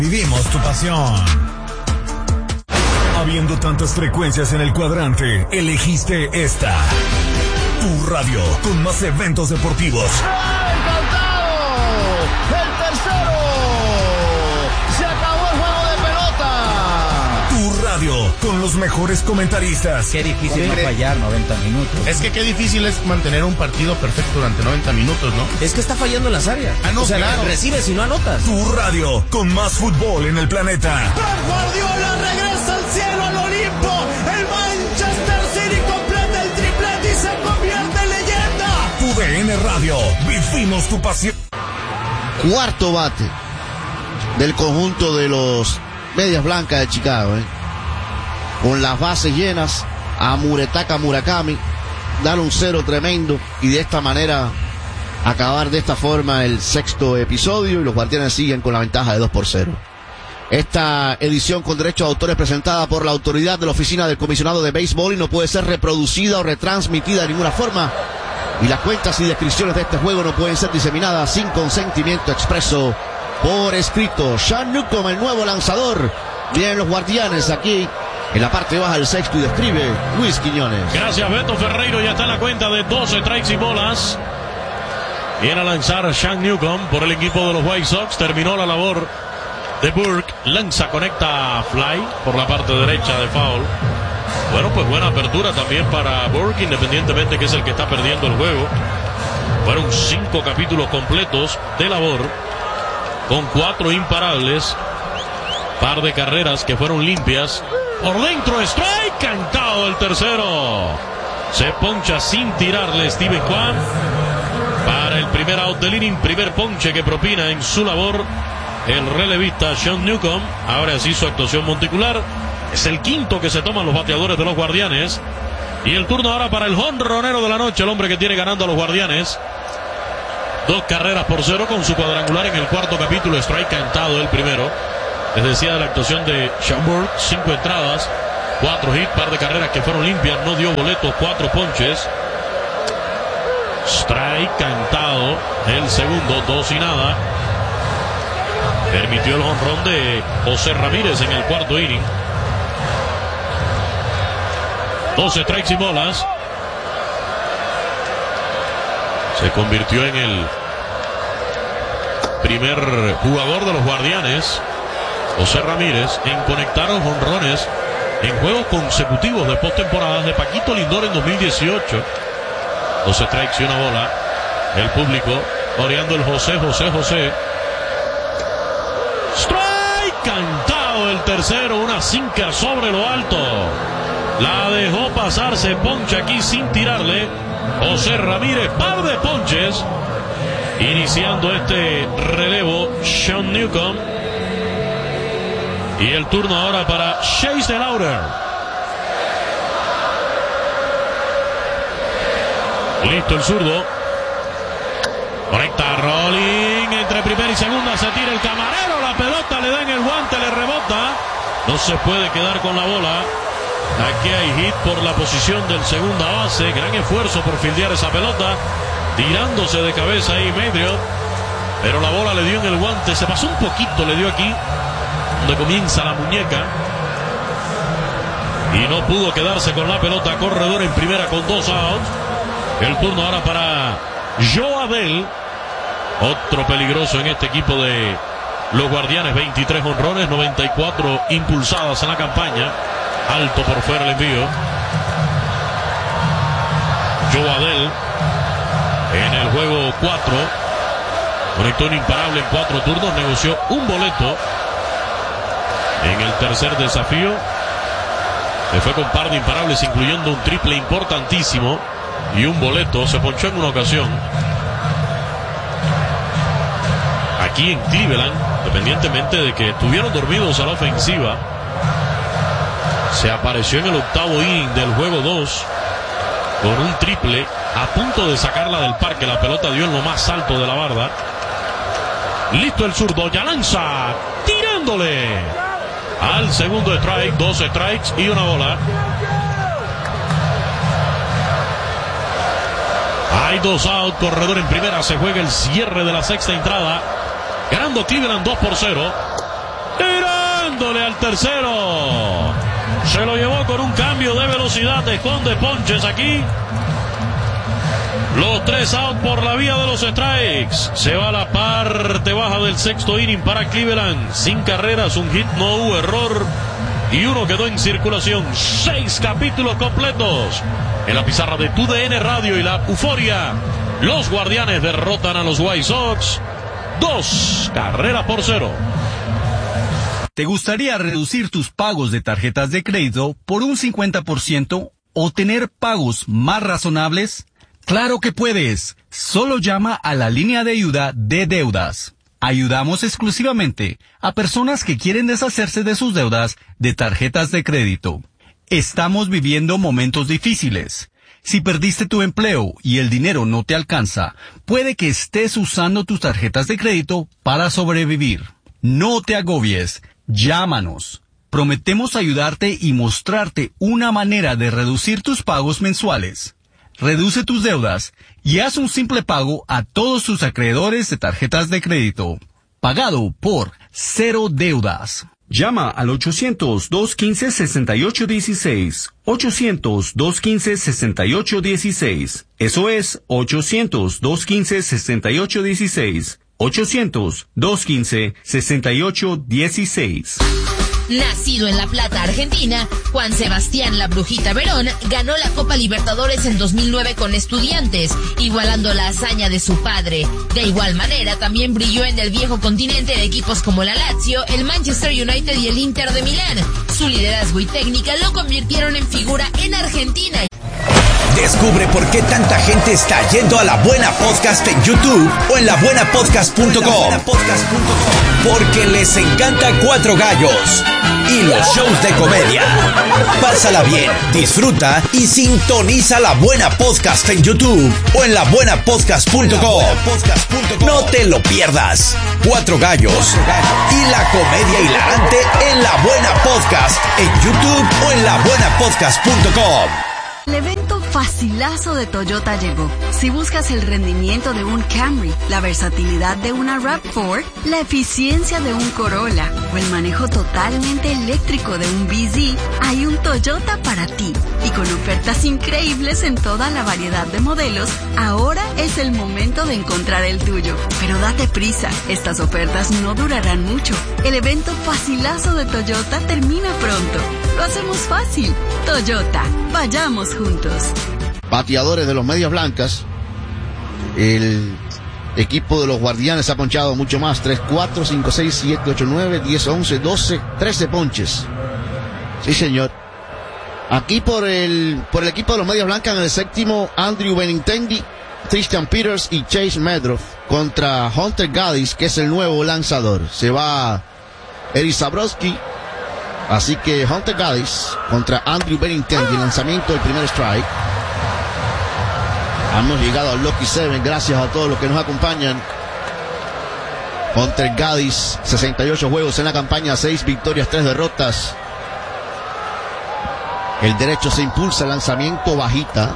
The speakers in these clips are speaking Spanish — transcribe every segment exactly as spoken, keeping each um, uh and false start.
Vivimos tu pasión. Habiendo tantas frecuencias en el cuadrante, elegiste esta. Tu radio con más eventos deportivos. ¡Ay, Cautado! ¡El tercero! ¡Se acabó el juego de pelota! Tu radio con los mejores comentaristas. Qué difícil no fallar noventa minutos. Es que qué difícil es mantener un partido perfecto durante noventa minutos, ¿no? Es que está fallando en las áreas. Ah, no, o sea, claro. recibes y no anotas. Tu radio con más fútbol en el planeta. Pep Guardiola regresa al cielo, al Olimpo. El Manchester City completa el triplete y se convierte en leyenda. Tu D N Radio. Vivimos tu pasión. Cuarto bate del conjunto de los Medias Blancas de Chicago, ¿eh? Con las bases llenas a Muretaka Murakami, dar un cero tremendo y de esta manera acabar de esta forma el sexto episodio, y los Guardianes siguen con la ventaja de dos por cero. Esta edición con derechos de autor es presentada por la autoridad de la Oficina del Comisionado de Béisbol y no puede ser reproducida o retransmitida de ninguna forma, y las cuentas y descripciones de este juego no pueden ser diseminadas sin consentimiento expreso por escrito. Sean Newcomb, el nuevo lanzador. Vienen los Guardianes aquí en la parte baja del sexto y describe Luis Quiñones. Gracias, Beto Ferreiro. Ya está en la cuenta de doce strikes y bolas. Viene a lanzar Sean Newcomb por el equipo de los White Sox. Terminó la labor de Burke. Lanza, conecta fly por la parte derecha de foul. Bueno, pues buena apertura también para Burke, independientemente que es el que está perdiendo el juego. Fueron cinco capítulos completos de labor, con cuatro imparables, par de carreras que fueron limpias. Por dentro, strike, cantado el tercero. Se poncha sin tirarle Steven Kwan para el primer out del inning, primer ponche que propina en su labor el relevista Sean Newcomb. Ahora sí su actuación monticular. Es el quinto que se toman los bateadores de los Guardianes. Y el turno ahora para el jonronero de la noche, el hombre que tiene ganando a los Guardianes. Dos carreras por cero con su cuadrangular en el cuarto capítulo, strike cantado el primero. Les decía de la actuación de Sean Burke, cinco entradas, cuatro hits, par de carreras que fueron limpias, no dio boletos, cuatro ponches. Strike cantado el segundo, dos y nada. Permitió el jonrón de José Ramírez en el cuarto inning. doce strikes y bolas. Se convirtió en el primer jugador de los Guardianes, José Ramírez, en conectar los jonrones en juegos consecutivos de postemporada de Paquito Lindor en dos mil dieciocho. doce strikes y una bola. El público oreando el José, José, José. Strike cantado el tercero, una sinker sobre lo alto. La dejó pasar, se poncha aquí sin tirarle José Ramírez, par de ponches. Iniciando este relevo, Sean Newcomb. Y el turno ahora para Chase DeLauter. Listo el zurdo. Conecta Rolling entre primera y segunda, se tira el camarero, la pelota le da en el guante, le rebota. No se puede quedar con la bola. Aquí hay hit por la posición del segunda base. Gran esfuerzo por fildear esa pelota, tirándose de cabeza ahí Madriot, pero la bola le dio en el guante. Se pasó un poquito, le dio aquí donde comienza la muñeca, y no pudo quedarse con la pelota. Corredor en primera con dos outs. El turno ahora para Joe Adell, otro peligroso en este equipo de los Guardianes. Veintitrés jonrones, noventa y cuatro impulsadas en la campaña. Alto por fuera el envío. Joe Adell en el juego cuatro conectó un imparable en cuatro turnos, negoció un boleto en el tercer desafío. Se fue con par de imparables, incluyendo un triple importantísimo y un boleto. Se ponchó en una ocasión aquí en Cleveland, independientemente de que estuvieron dormidos a la ofensiva. Se apareció en el octavo inning del juego dos con un triple, a punto de sacarla del parque. La pelota dio en lo más alto de la barda. Listo el zurdo, ya lanza, tirándole al segundo strike. Dos strikes y una bola. Hay dos out, corredor en primera. Se juega el cierre de la sexta entrada, ganando Cleveland dos por cero. tirándole al tercero. Se lo llevó con un cambio de velocidad. Esconde ponches aquí. Los tres out por la vía de los strikes. Se va a la parte baja del sexto inning para Cleveland. Sin carreras, un hit, no hubo error. Y uno quedó en circulación. Seis capítulos completos en la pizarra de T U D N Radio y la euforia. Los Guardianes derrotan a los White Sox. Dos carreras por cero. ¿Te gustaría reducir tus pagos de tarjetas de crédito por un cincuenta por ciento o tener pagos más razonables? ¡Claro que puedes! Solo llama a la línea de ayuda de deudas. Ayudamos exclusivamente a personas que quieren deshacerse de sus deudas de tarjetas de crédito. Estamos viviendo momentos difíciles. Si perdiste tu empleo y el dinero no te alcanza, puede que estés usando tus tarjetas de crédito para sobrevivir. No te agobies. Llámanos. Prometemos ayudarte y mostrarte una manera de reducir tus pagos mensuales. Reduce tus deudas y haz un simple pago a todos tus acreedores de tarjetas de crédito. Pagado por Cero Deudas. Llama al ochocientos, dos quince, sesenta y ocho dieciséis. ochocientos, dos quince, sesenta y ocho dieciséis. Eso es ochocientos, dos quince, sesenta y ocho dieciséis. ochocientos, dos quince, sesenta y ocho dieciséis. Nacido en La Plata, Argentina, Juan Sebastián La Brujita Verón ganó la Copa Libertadores en dos mil nueve con Estudiantes, igualando la hazaña de su padre. De igual manera, también brilló en el viejo continente de equipos como la Lazio, el Manchester United y el Inter de Milán. Su liderazgo y técnica lo convirtieron en figura en Argentina. Descubre por qué tanta gente está yendo a La Buena Podcast en YouTube o en la buena podcast punto com. Porque les encanta Cuatro Gallos y los shows de comedia. Pásala bien, disfruta y sintoniza La Buena Podcast en YouTube o en la buena podcast punto com. No te lo pierdas. Cuatro Gallos y la comedia hilarante en La Buena Podcast en YouTube o en la buena podcast punto com. El evento facilazo de Toyota llegó. Si buscas el rendimiento de un Camry, la versatilidad de una RAV cuatro, la eficiencia de un Corolla o el manejo totalmente eléctrico de un B Z, hay un Toyota para ti. Y con ofertas increíbles en toda la variedad de modelos, ahora es el momento de encontrar el tuyo. Pero date prisa, estas ofertas no durarán mucho. El evento facilazo de Toyota termina pronto. Lo hacemos fácil. Toyota, vayamos juntos. Bateadores de los Medias Blancas. El equipo de los Guardianes ha ponchado mucho más. tres, cuatro, cinco, seis, siete, ocho, nueve, diez, once, doce, trece ponches. Sí, señor. Aquí por el por el equipo de los Medias Blancas en el séptimo, Andrew Benintendi, Tristan Peters y Chase Medroff contra Hunter Gaddis, que es el nuevo lanzador. Se va Eric Zabrowski. Así que Hunter Gaddis contra Andrew Benintendi, lanzamiento del primer strike. Hemos llegado al Lucky Seven, gracias a todos los que nos acompañan. Hunter Gaddis, sesenta y ocho juegos en la campaña, seis victorias, tres derrotas. El derecho se impulsa, lanzamiento bajita.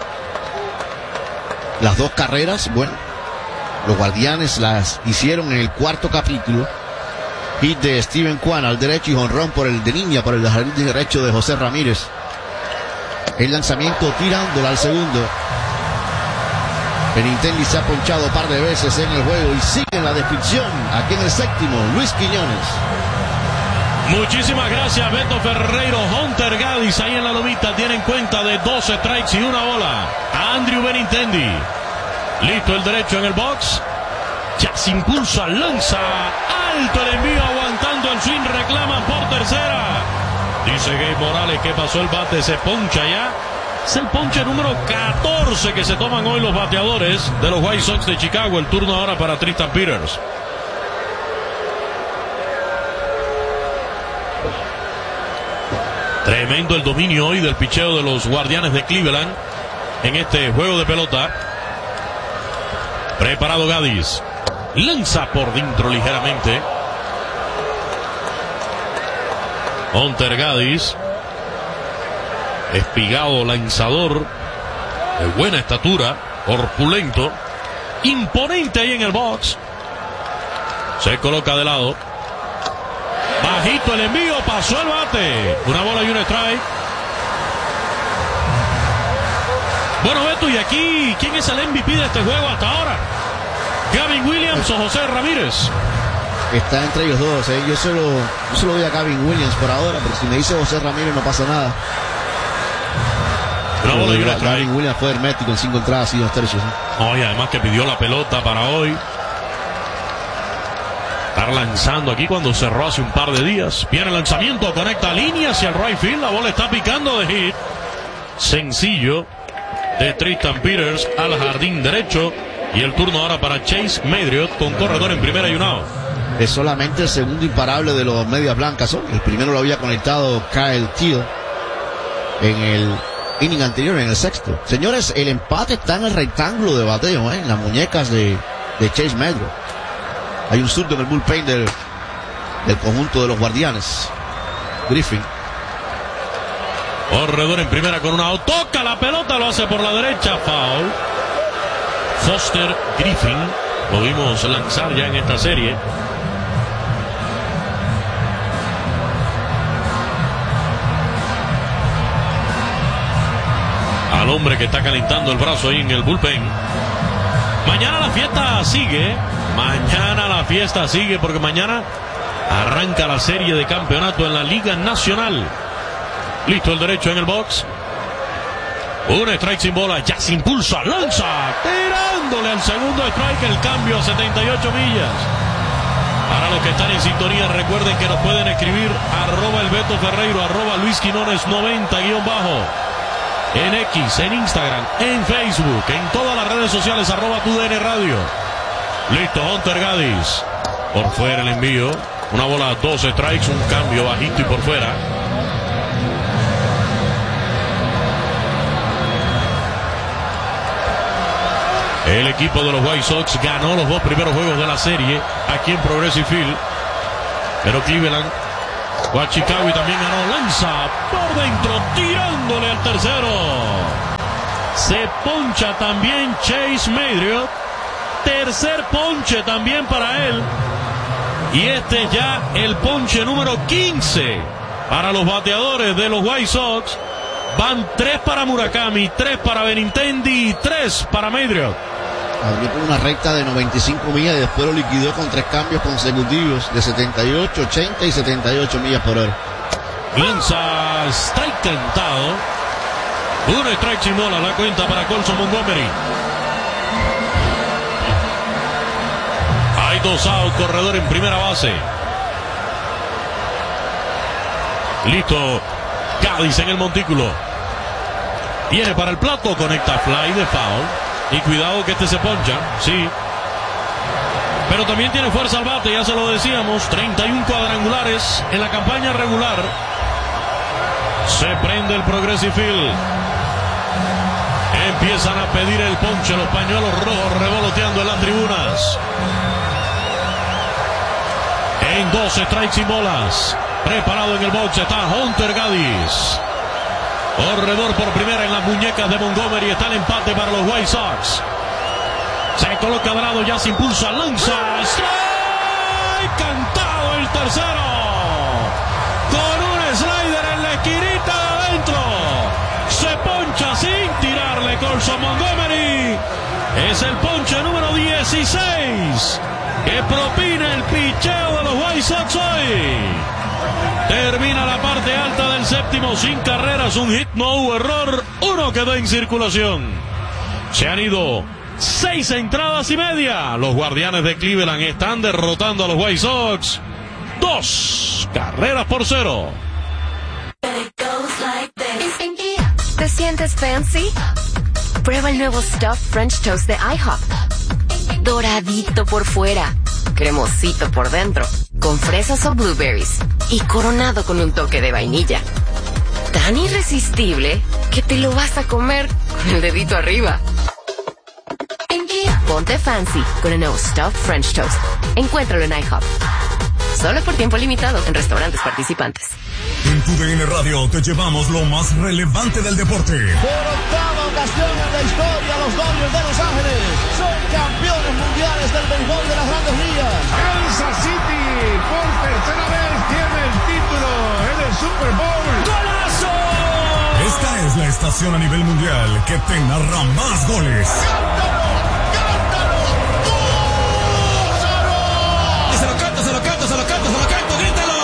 Las dos carreras, bueno, los Guardianes las hicieron en el cuarto capítulo. Hit de Steven Kwan al derecho y jonrón por el de línea, por el jardín derecho de José Ramírez. El lanzamiento tirándola al segundo. Benintendi se ha ponchado un par de veces en el juego y sigue en la descripción. Aquí en el séptimo, Luis Quiñones. Muchísimas gracias, Beto Ferreiro. Hunter Gaddis ahí en la lomita tiene en cuenta de doce strikes y una bola a Andrew Benintendi. Listo el derecho en el box. Ya se impulsa, lanza alto el envío, aguantando el swing, reclaman por tercera. Dice Gabe Morales que pasó el bate, se poncha ya. Es el ponche número catorce que se toman hoy los bateadores de los White Sox de Chicago. El turno ahora para Tristan Peters. Tremendo el dominio hoy del picheo de los Guardianes de Cleveland en este juego de pelota. Preparado Gaddis. Lanza por dentro ligeramente. Hunter Gaddis. Espigado lanzador. De buena estatura. Corpulento. Imponente ahí en el box. Se coloca de lado. Bajito el envío, pasó el bate. Una bola y un strike. Bueno, Beto, y aquí, ¿quién es el M V P de este juego hasta ahora? ¿Gavin Williams o José Ramírez? Está entre ellos dos, ¿eh? Yo solo, yo solo doy a Gavin Williams por ahora, pero si me dice José Ramírez no pasa nada. Una bola y una strike. Gavin Williams fue hermético en cinco entradas y dos tercios. ¿eh? Oh, y además que pidió la pelota para hoy. Estar lanzando aquí cuando cerró hace un par de días. Viene el lanzamiento, conecta línea hacia el right field. La bola está picando de hit. Sencillo de Tristan Peters al jardín derecho. Y el turno ahora para Chase Madriot con corredor en primera y un out. Es solamente el segundo imparable de los medias blancas. ¿no? El primero lo había conectado Kyle Teal en el inning anterior, en el sexto. Señores, el empate está en el rectángulo de bateo, ¿eh? en las muñecas de, de Chase Madriot. Hay un zurdo en el bullpen del, del conjunto de los Guardianes. Griffin. Corredor en primera con una out. Toca la pelota, lo hace por la derecha. Foul. Foster Griffin. Lo vimos lanzar ya en esta serie. Al hombre que está calentando el brazo ahí en el bullpen. Mañana la fiesta sigue. Mañana la fiesta sigue porque mañana arranca la serie de campeonato en la Liga Nacional. Listo el derecho en el box. Un strike sin bola, ya se impulsa, lanza, tirándole al segundo strike, el cambio a setenta y ocho millas. Para los que están en sintonía, recuerden que nos pueden escribir arroba el Beto Ferreiro, arroba Luis Quinones noventa guión bajo. En X, en Instagram, en Facebook, en todas las redes sociales, arroba tu D N Radio. Listo, Hunter Gaddis. Por fuera el envío. Una bola, dos strikes, un cambio bajito y por fuera. El equipo de los White Sox ganó los dos primeros juegos de la serie aquí en Progressive Field. Pero Cleveland o a Chicago y también ganó. Lanza por dentro, tirándole al tercero. Se poncha también Chase Madriot. Tercer ponche también para él. Y este ya el ponche número quince para los bateadores de los White Sox. Van tres para Murakami, tres para Benintendi y tres para Madriot. Abrió por una recta de noventa y cinco millas y después lo liquidó con tres cambios consecutivos de setenta y ocho, ochenta y setenta y ocho millas por hora. Lanza, está encantado. Un strike sin bola, la cuenta para Colson Montgomery. Hay dos out, corredor en primera base. Listo, Gaddis en el montículo. Viene para el plato, conecta fly de foul. Y cuidado que este se poncha, sí. Pero también tiene fuerza al bate, ya se lo decíamos. treinta y uno cuadrangulares en la campaña regular. Se prende el Progressive Field. Empiezan a pedir el ponche, los pañuelos rojos revoloteando en las tribunas. En dos strikes y bolas. Preparado en el box está Hunter Gaddis. Corredor por primera en las muñecas de Montgomery. Está el empate para los White Sox. Se coloca Brado, ya se impulsa, lanza. Strike, cantado el tercero. Con un slider en la esquinita de adentro. Se poncha sin tirarle Colson Montgomery. Es el ponche número dieciséis que propina el picheo de los White Sox hoy. Termina la parte alta del séptimo sin carreras, un hit, no hubo error, uno quedó en circulación. Se han ido seis entradas y media. Los Guardianes de Cleveland están derrotando a los White Sox. Dos carreras por cero. ¿Te sientes fancy? Prueba el nuevo Stuffed French Toast de IHOP. Doradito por fuera, cremosito por dentro, con fresas o blueberries y coronado con un toque de vainilla. Tan irresistible que te lo vas a comer con el dedito arriba. Ponte fancy con el nuevo Stuffed French Toast. Encuéntralo en IHOP. Solo por tiempo limitado en restaurantes participantes. En tu D N Radio te llevamos lo más relevante del deporte. Por octava ocasión en la historia, los Dodgers de Los Ángeles son campeones mundiales del béisbol de las Grandes Ligas. Kansas City por tercera vez tiene el título estación a nivel mundial que te narra más goles. Y se lo canto, se lo canto, se lo canto, se lo canto, grítalo.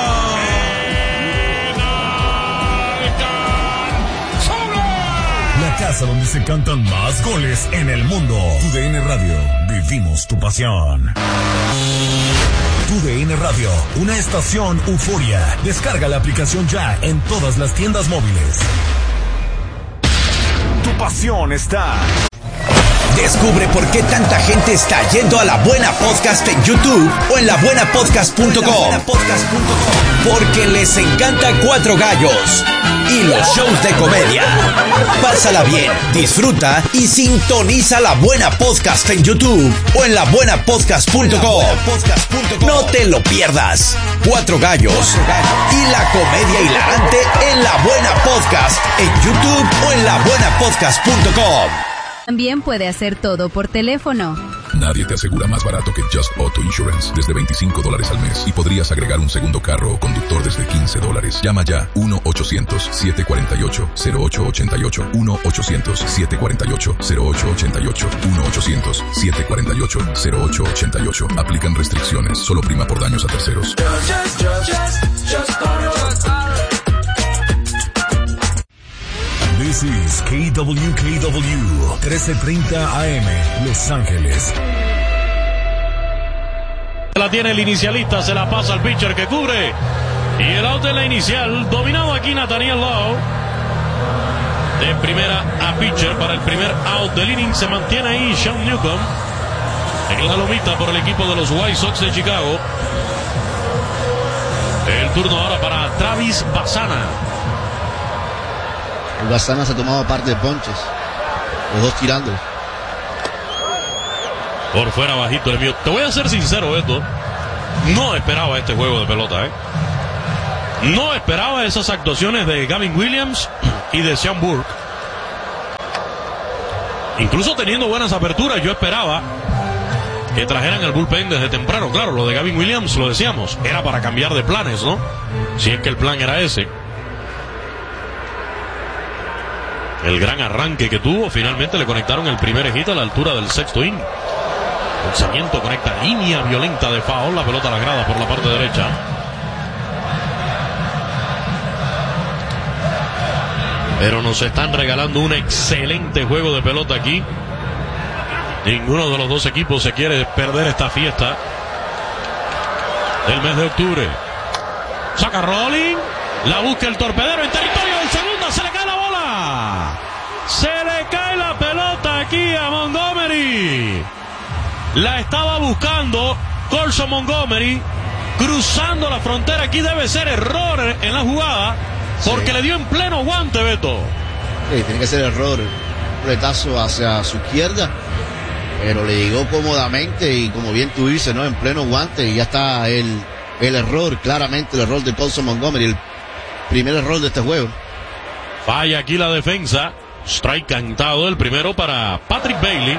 La casa donde se cantan más goles en el mundo. Tu D N Radio, vivimos tu pasión. Tu D N Radio, una estación euforia. Descarga la aplicación ya en todas las tiendas móviles. Tu pasión está. Descubre por qué tanta gente está yendo a La Buena Podcast en YouTube o en la buena podcast punto com. Porque les encanta Cuatro Gallos y los shows de comedia. Pásala bien, disfruta y sintoniza La Buena Podcast en YouTube o en la buena podcast punto com. No te lo pierdas. Cuatro Gallos y la comedia hilarante en La Buena Podcast en YouTube o en la buena podcast punto com. También puede hacer todo por teléfono. Nadie te asegura más barato que Just Auto Insurance desde veinticinco dólares al mes. Y podrías agregar un segundo carro o conductor desde quince dólares. Llama ya uno ochocientos, siete cuatro ocho, cero ocho ocho ocho. uno ochocientos, siete cuatro ocho, cero ocho ocho ocho. uno ochocientos, siete cuatro ocho, cero ocho ocho ocho. Aplican restricciones. Solo prima por daños a terceros. Just, just, just, just auto. This is K W K W, trece treinta A M, Los Ángeles. La tiene el inicialista, se la pasa al pitcher que cubre. Y el out en la inicial, dominado aquí Nathaniel Lowe. De primera a pitcher para el primer out del inning, se mantiene ahí Sean Newcomb. En la lomita por el equipo de los White Sox de Chicago. El turno ahora para Travis Bassana. El Bassana se ha tomado parte de ponches. Los dos tirando. Por fuera bajito el mío. Te voy a ser sincero, Beto. No esperaba este juego de pelota, ¿eh? No esperaba esas actuaciones de Gavin Williams y de Sean Burke. Incluso teniendo buenas aperturas, yo esperaba que trajeran el bullpen desde temprano. Claro, lo de Gavin Williams, lo decíamos, era para cambiar de planes, ¿no? Si es que el plan era ese. El gran arranque que tuvo, finalmente le conectaron el primer hit a la altura del sexto inning. Lanzamiento conecta línea violenta de foul, la pelota a la grada por la parte derecha. Pero nos están regalando un excelente juego de pelota aquí. Ninguno de los dos equipos se quiere perder esta fiesta del mes de octubre. Saca Rolling, la busca el torpedero en territorio del segunda, se le cae la bola. Se le cae la pelota aquí a Montgomery. La estaba buscando Colson Montgomery, cruzando la frontera. Aquí debe ser error en la jugada, porque sí le dio en pleno guante, Beto. Sí, tiene que ser error. Un retazo hacia su izquierda, pero le llegó cómodamente y como bien tú dices, ¿no? En pleno guante, y ya está el, el error, claramente el error de Colson Montgomery, el primer error de este juego. Falla aquí la defensa. Strike cantado, el primero para Patrick Bailey.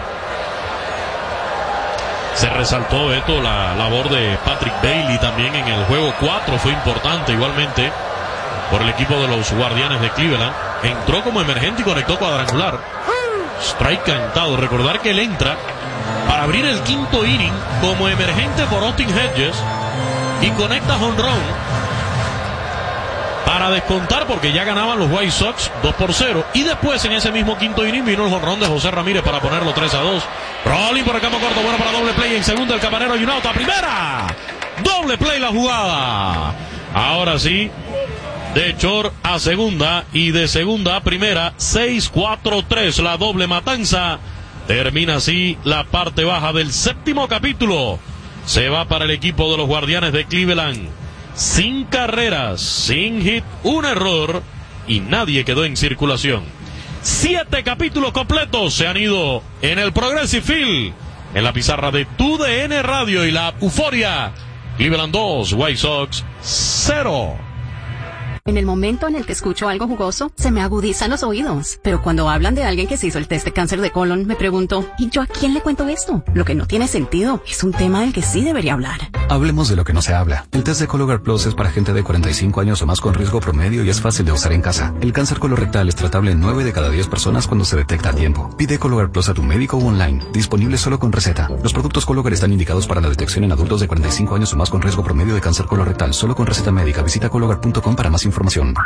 Se resaltó, Beto, la labor de Patrick Bailey también en el juego cuatro. Fue importante igualmente por el equipo de los Guardianes de Cleveland. Entró como emergente y conectó cuadrangular. Strike cantado. Recordar que él entra para abrir el quinto inning como emergente por Austin Hedges y conecta jonrón para descontar, porque ya ganaban los White Sox dos por cero. Y después en ese mismo quinto inning vino el jonrón de José Ramírez para ponerlo tres a dos. Rolling por el campo corto, bueno para doble play. En segunda el Campanero y un out a primera. Doble play la jugada. Ahora sí, de short a segunda y de segunda a primera. seis cuatro tres la doble matanza. Termina así la parte baja del séptimo capítulo. Se va para el equipo de los Guardianes de Cleveland. Sin carreras, sin hit, un error y nadie quedó en circulación. Siete capítulos completos se han ido en el Progressive Field, en la pizarra de Tu D N Radio y la euforia. Cleveland dos, White Sox cero. En el momento en el que escucho algo jugoso, se me agudizan los oídos. Pero cuando hablan de alguien que se hizo el test de cáncer de colon, me pregunto, ¿y yo a quién le cuento esto? Lo que no tiene sentido. Es un tema del que sí debería hablar. Hablemos de lo que no se habla. El test de Cologuard Plus es para gente de cuarenta y cinco años o más con riesgo promedio y es fácil de usar en casa. El cáncer colorectal es tratable en nueve de cada diez personas cuando se detecta a tiempo. Pide Cologuard Plus a tu médico o online. Disponible solo con receta. Los productos Cologuard están indicados para la detección en adultos de cuarenta y cinco años o más con riesgo promedio de cáncer colorectal. Solo con receta médica. Visita Cologuard punto com para más información.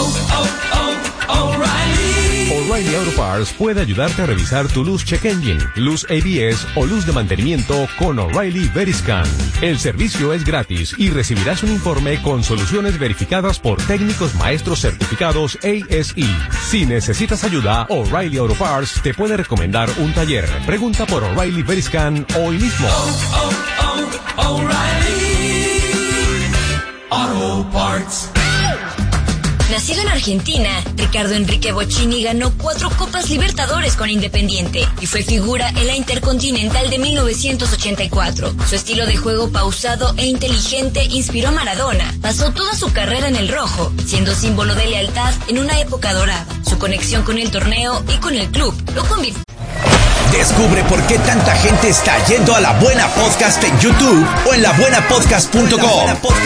O'Reilly Auto Parts puede ayudarte a revisar tu luz check engine, luz A B S o luz de mantenimiento con O'Reilly Veriscan. El servicio es gratis y recibirás un informe con soluciones verificadas por técnicos maestros certificados A S E. Si necesitas ayuda, O'Reilly Auto Parts te puede recomendar un taller. Pregunta por O'Reilly Veriscan hoy mismo. Oh, oh, oh, O'Reilly Auto Parts. Nacido en Argentina, Ricardo Enrique Bocchini ganó cuatro Copas Libertadores con Independiente y fue figura en la Intercontinental de mil novecientos ochenta y cuatro. Su estilo de juego pausado e inteligente inspiró a Maradona. Pasó toda su carrera en el rojo, siendo símbolo de lealtad en una época dorada. Su conexión con el torneo y con el club lo convirtió. Descubre por qué tanta gente está yendo a La Buena Podcast en YouTube o en la buena podcast punto com.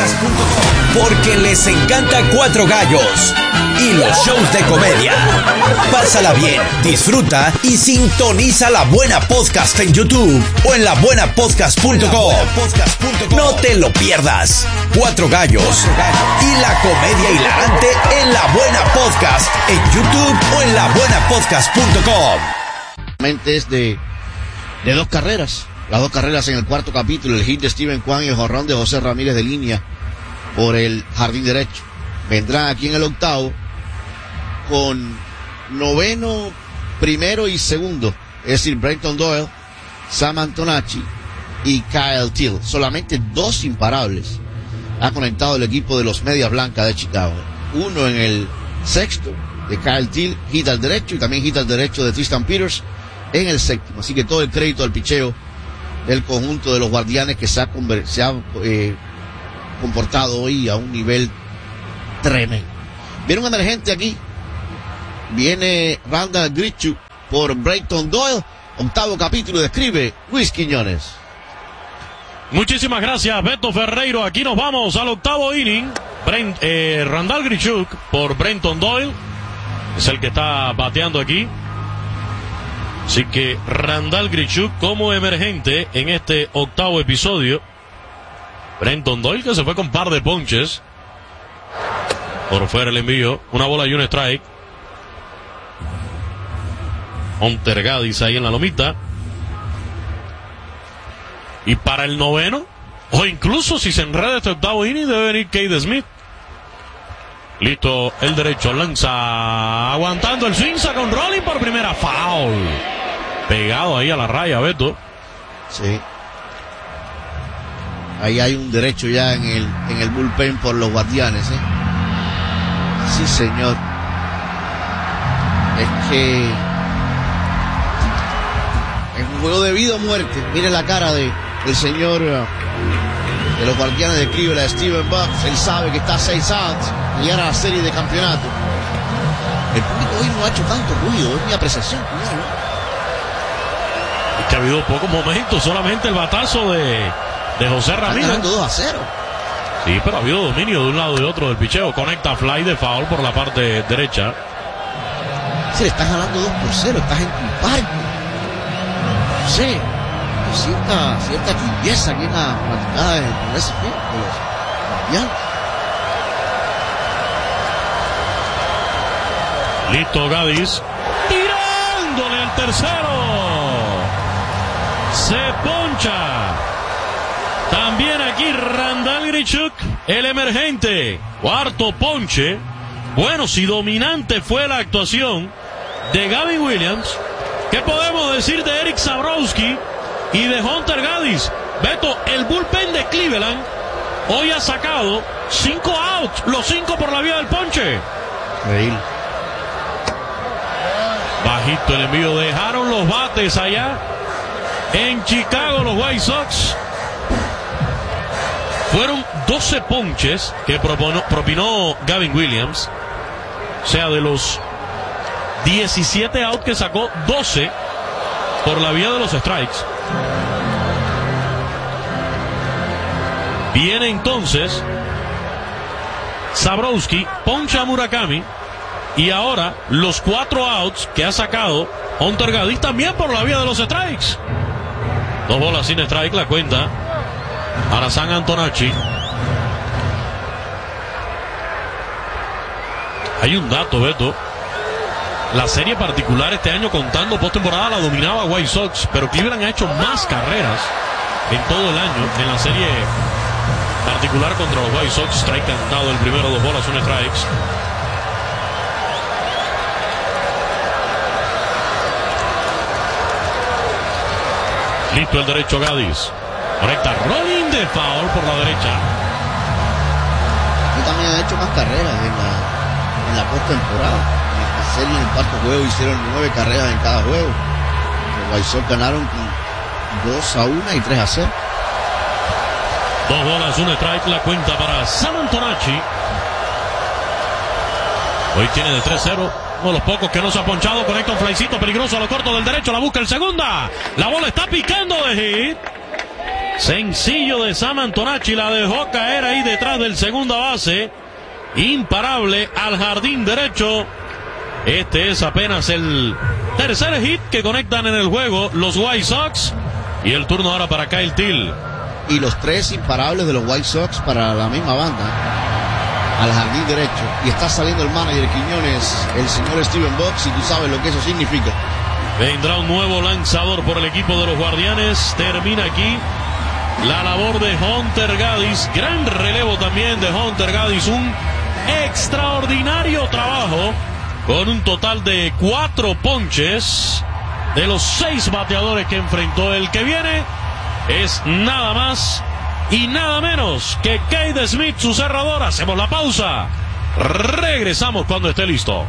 Porque les encanta Cuatro Gallos y los shows de comedia. Pásala bien, disfruta y sintoniza La Buena Podcast en YouTube o en la buena podcast punto com. No te lo pierdas. Cuatro Gallos y la comedia hilarante en La Buena Podcast en YouTube o en la buena podcast punto com. Es de, de dos carreras, las dos carreras en el cuarto capítulo, el hit de Steven Kwan y el jonrón de José Ramírez de línea por el jardín derecho. Vendrán aquí en el octavo con noveno, primero y segundo, es decir, Brenton Doyle, Sam Antonacci y Kyle Till. Solamente dos imparables ha conectado el equipo de los Medias Blancas de Chicago. Uno en el sexto de Kyle Till, hit al derecho, y también hit al derecho de Tristan Peters en el séptimo. Así que todo el crédito al picheo del conjunto de los Guardianes, que se ha, se ha eh, comportado hoy a un nivel tremendo. Viene un emergente aquí, viene Randall Grichuk por Brenton Doyle. Octavo capítulo, describe Luis Quiñones. Muchísimas gracias, Beto Ferreiro. Aquí nos vamos al octavo inning. Brent, eh, Randall Grichuk por Brenton Doyle es el que está bateando aquí. Así que Randall Grichuk como emergente en este octavo episodio. Brenton Doyle, que se fue con par de ponches. Por fuera el envío. Una bola y un strike. Hunter Gaddis ahí en la lomita. Y para el noveno, o incluso si se enreda este octavo inning, debe venir Cade Smith. Listo, el derecho, lanza, aguantando el swing, saca un rolling por primera, foul. Pegado ahí a la raya, Beto. Sí. Ahí hay un derecho ya en el, en el bullpen por los Guardianes, ¿eh? Sí, señor. Es que es un juego de vida o muerte. Mire la cara de el señor uh, de los Guardianes de Cleveland, Steven Bucks. Él sabe que está a seis outs, llegar a la serie de campeonato. El público hoy no ha hecho tanto ruido, es mi apreciación, ¿no? Es que ha habido pocos momentos, solamente el batazo de, de José Ramírez. Están ganando dos a cero. Sí, pero ha habido dominio de un lado y de otro del picheo. Conecta fly de foul por la parte derecha. Sí, le estás ganando dos por cero, estás en tu parque. No sé, cierta, cierta tibieza aquí en la fanaticada de los Guardianes. Listo, Gaddis. Tirándole al tercero. Se poncha. También aquí Randall Grichuk, el emergente. Cuarto ponche. Bueno, si dominante fue la actuación de Gavin Williams, ¿qué podemos decir de Eric Zabrowski y de Hunter Gaddis? Beto, el bullpen de Cleveland hoy ha sacado cinco outs, los cinco por la vía del ponche. Increíble. Bajito el envío, dejaron los bates allá en Chicago los White Sox. Fueron doce ponches que propone, propinó Gavin Williams. O sea, de los diecisiete outs que sacó, doce por la vía de los strikes. Viene entonces Zabrowski, poncha a Murakami. Y ahora los cuatro outs que ha sacado Hunter Gaddis también por la vía de los strikes. Dos bolas sin strike, la cuenta para San Antonacci. Hay un dato, Beto. La serie particular este año, contando postemporada, la dominaba White Sox, pero Cleveland ha hecho más carreras en todo el año en la serie particular contra los White Sox. Strike cantado el primero, dos bolas, un strikes. Listo el derecho Gaddis. Conecta rolling de foul por la derecha. Yo también ha hecho más carreras en la, en la postemporada. En la serie, en el cuarto juego, hicieron nueve carreras en cada juego. Los White Sox ganaron dos a uno y tres a cero. Dos bolas, un strike, la cuenta para San Antonacci. Hoy tiene de tres cero. Uno de los pocos que no se ha ponchado. Conecta un flycito peligroso a lo corto del derecho. La busca el segunda. La bola está picando de hit. Sencillo de Sam Antonacci. La dejó caer ahí detrás del segunda base. Imparable al jardín derecho. Este es apenas el tercer hit que conectan en el juego los White Sox. Y el turno ahora para Kyle Till. Y los tres imparables de los White Sox para la misma banda. Al jardín derecho. Y está saliendo el manager Quiñones, el señor Steven Box, y tú sabes lo que eso significa. Vendrá un nuevo lanzador por el equipo de los Guardianes. Termina aquí la labor de Hunter Gaddis. Gran relevo también de Hunter Gaddis. Un extraordinario trabajo con un total de cuatro ponches de los seis bateadores que enfrentó. El que viene es nada más y nada menos que Cade Smith, su cerrador. Hacemos la pausa. Regresamos cuando esté listo.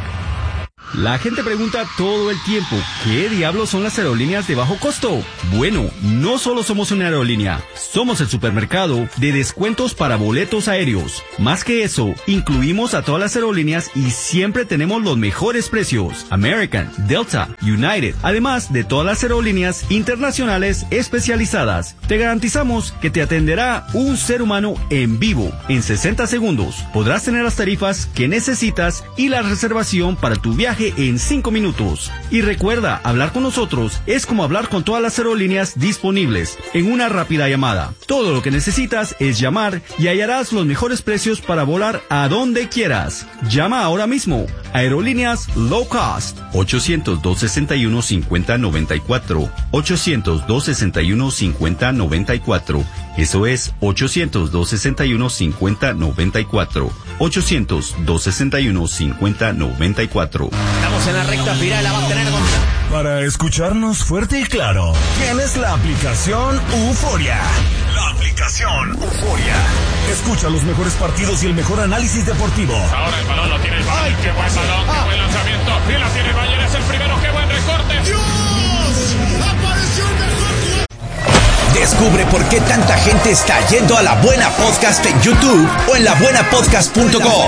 La gente pregunta todo el tiempo, ¿qué diablos son las aerolíneas de bajo costo? Bueno, no solo somos una aerolínea, somos el supermercado de descuentos para boletos aéreos. Más que eso, incluimos a todas las aerolíneas y siempre tenemos los mejores precios. American, Delta, United, además de todas las aerolíneas internacionales especializadas. Te garantizamos que te atenderá un ser humano en vivo. En sesenta segundos podrás tener las tarifas que necesitas y la reservación para tu viaje en cinco minutos. Y recuerda, hablar con nosotros es como hablar con todas las aerolíneas disponibles en una rápida llamada. Todo lo que necesitas es llamar y hallarás los mejores precios para volar a donde quieras. Llama ahora mismo. Aerolíneas Low Cost. ochocientos, dos sesenta y uno, cincuenta noventa y cuatro. ochocientos, dos sesenta y uno, cincuenta noventa y cuatro. Eso es ochocientos, dos sesenta y uno, cincuenta noventa y cuatro. ochocientos, dos sesenta y uno, cincuenta noventa y cuatro. Estamos en la recta final, la va a tener contra... Para escucharnos fuerte y claro, tienes la aplicación Euforia. La aplicación Euforia. Escucha los mejores partidos y el mejor análisis deportivo. Ahora el balón lo tiene el Bayern. ¡Qué buen balón! ¡Qué buen lanzamiento! ¡Y la tiene el Bayern! ¡Es el primero! ¡Qué buen recorte! ¡Dios! ¡Apareció el mejor! Descubre por qué tanta gente está yendo a La Buena Podcast en YouTube o en la buena podcast punto com.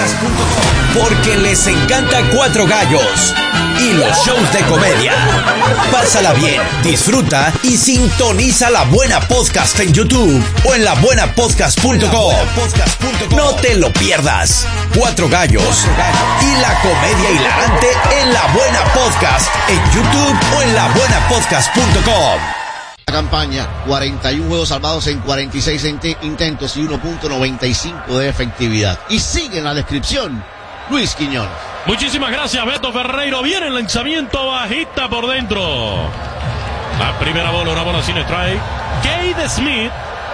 Porque les encanta Cuatro Gallos y los shows de comedia. Pásala bien, disfruta y sintoniza La Buena Podcast en YouTube o en la buena podcast punto com. No te lo pierdas. Cuatro Gallos y la comedia hilarante en La Buena Podcast en YouTube o en la buena podcast punto com. La campaña, cuarenta y uno juegos salvados en cuarenta y seis intentos y uno punto noventa y cinco de efectividad. Y sigue en la descripción Luis Quiñones. Muchísimas gracias, Beto Ferreiro. Viene el lanzamiento bajita por dentro. La primera bola, una bola sin strike. Cade Smith,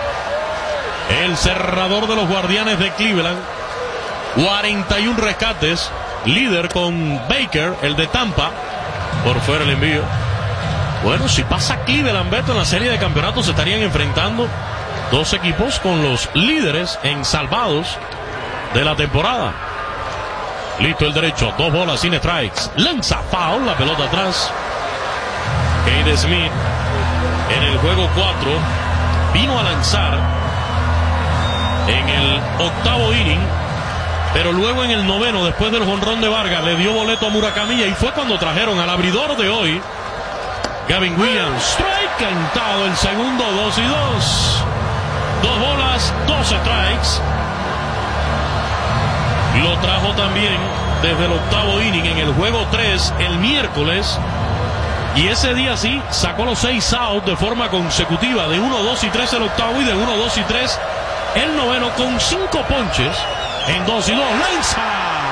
el cerrador de los Guardianes de Cleveland. cuarenta y uno rescates. Líder con Baker, el de Tampa. Por fuera el envío. Bueno, si pasa Cleveland, Beto, en la serie de campeonatos se estarían enfrentando dos equipos con los líderes en salvados de la temporada. Listo el derecho, dos bolas sin strikes. Lanza foul, la pelota atrás. Cade Smith en el juego cuatro vino a lanzar en el octavo inning. Pero luego en el noveno, después del jonrón de Vargas, le dio boleto a Murakami y fue cuando trajeron al abridor de hoy, Gavin Williams. Strike cantado el segundo, dos y dos. Dos bolas, dos strikes. Lo trajo también desde el octavo inning en el juego tres el miércoles. Y ese día sí sacó los seis outs de forma consecutiva, de uno, dos y tres el octavo y de uno, dos y tres el noveno, con cinco ponches en dos y dos. Lanza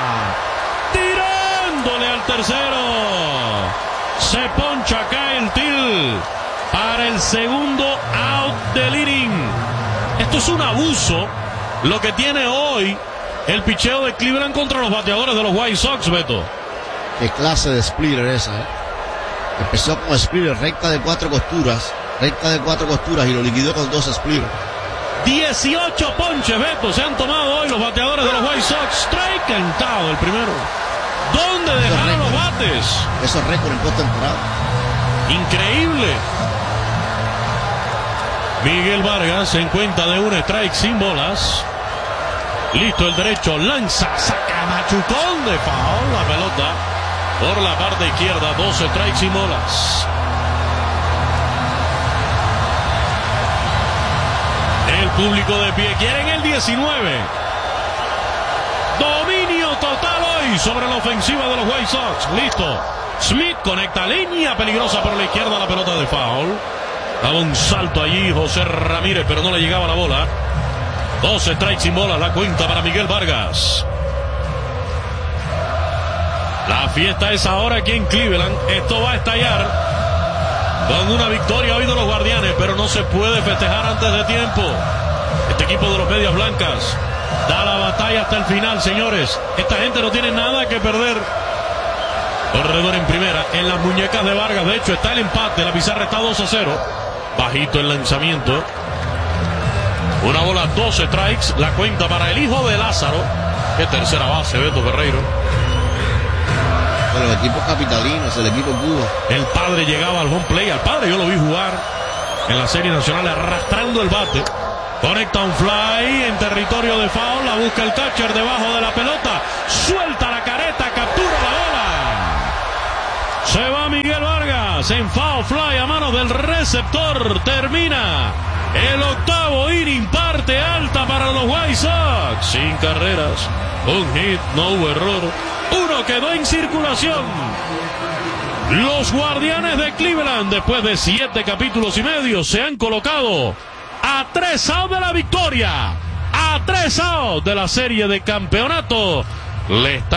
tirándole al tercero. Se poncha acá el Till para el segundo out del inning. Esto es un abuso lo que tiene hoy el picheo de Cleveland contra los bateadores de los White Sox, Beto. Qué clase de splitter esa, ¿eh? Empezó con splitter, recta de cuatro costuras, recta de cuatro costuras y lo liquidó con dos splitters. dieciocho ponches, Beto, se han tomado hoy los bateadores de los White Sox. Strike cantado el primero. ¿Dónde dejaron los bates? Esos récords en postemporada. Increíble. Miguel Vargas en cuenta de un strike sin bolas. Listo el derecho, lanza, saca machucón de foul, la pelota por la parte izquierda, dos strikes sin bolas. El público de pie, quieren el diecinueve. Dominio total hoy sobre la ofensiva de los White Sox. Listo. Smith conecta línea peligrosa por la izquierda, la pelota de foul. Daba un salto allí José Ramírez, pero no le llegaba la bola. Dos strikes sin bolas, la cuenta para Miguel Vargas. La fiesta es ahora aquí en Cleveland. Esto va a estallar con una victoria hoy de los Guardianes, pero no se puede festejar antes de tiempo. Este equipo de los Medias Blancas da la batalla hasta el final, señores. Esta gente no tiene nada que perder. Corredor en primera, en las muñecas de Vargas. De hecho, está el empate, la pizarra está dos a cero. Bajito el lanzamiento. Una bola, dos strikes. La cuenta para el hijo de Lázaro. Qué tercera base, Beto Ferreiro. De los equipos capitalinos, el equipo Cuba. El padre llegaba al home play. Al padre yo lo vi jugar en la Serie Nacional arrastrando el bate. Conecta un fly en territorio de foul. La busca el catcher debajo de la pelota. Suelta la careta, captura la bola. Se va Miguel Vargas en foul fly a manos del receptor. Termina el octavo inning, parte alta para los White Sox. Sin carreras, un hit, no hubo error. Uno quedó en circulación. Los Guardianes de Cleveland, después de siete capítulos y medio, se han colocado a tres outs de la victoria, a tres outs de la serie de campeonato. Le está